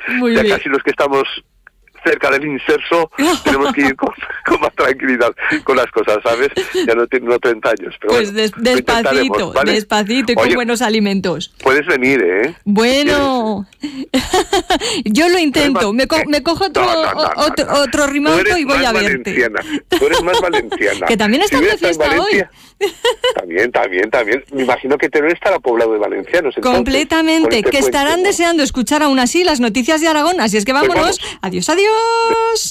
Muy ya bien. casi los que estamos cerca del inserso tenemos que ir con más tranquilidad con las cosas, ¿sabes? Ya no tengo 30 años, pero Pues bueno, lo intentaremos, despacito, ¿vale? despacito y con Oye, buenos alimentos. puedes venir, ¿eh? Bueno, yo lo intento. Me cojo otro Tú rimanto eres y voy más a verte. valenciana. Tú eres más valenciana. Que también están Si de hubieras estado en fiesta hoy. También. Me imagino que Teruel estará poblado de valencianos. Entonces, Completamente, con este que puente, estarán ¿no? deseando escuchar aún así las noticias de Aragón. Así es que vámonos. Pues vamos. Adiós, adiós.